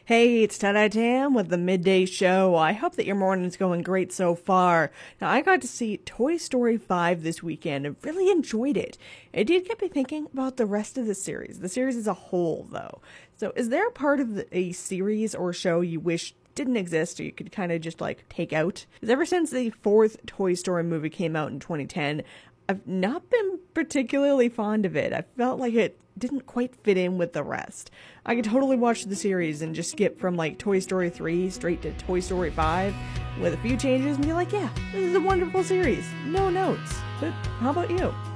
Hey, it's Tada Tam with the Midday Show. I hope that your morning's going great so far. Now, I got to see Toy Story 5 this weekend and really enjoyed it. It did get me thinking about the rest of the series as a whole, though. So, is there a part of a series or show you wish didn't exist or you could kind of just take out? Because ever since the fourth Toy Story movie came out in 2010, I've not been particularly fond of it. I felt like it didn't quite fit in with the rest. I could totally watch the series and just skip from Toy Story 3 straight to Toy Story 5 with a few changes and be like, yeah, this is a wonderful series. No notes. But how about you?